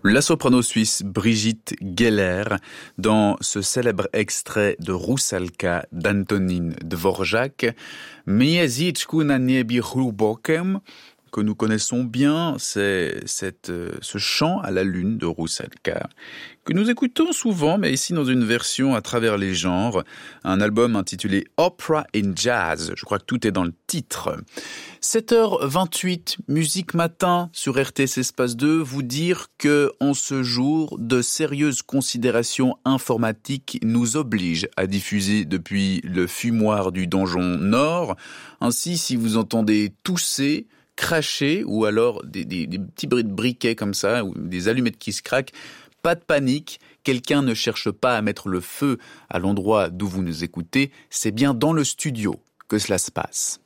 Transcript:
La soprano suisse Brigitte Geller dans ce célèbre extrait de Rusalka d'Antonín Dvořák, Měsíčku na nebi hlubokém, que nous connaissons bien, c'est ce chant à la lune de Rusalka, que nous écoutons souvent, mais ici dans une version à travers les genres, un album intitulé Opera in Jazz. Je crois que tout est dans le titre. 7h28, Musique Matin sur RTS Espace 2, vous dire que en ce jour, de sérieuses considérations informatiques nous obligent à diffuser depuis le fumoir du donjon Nord. Ainsi, si vous entendez tousser, cracher ou alors des petits bruits de briquets comme ça, ou des allumettes qui se craquent, pas de panique, quelqu'un ne cherche pas à mettre le feu à l'endroit d'où vous nous écoutez, c'est bien dans le studio que cela se passe.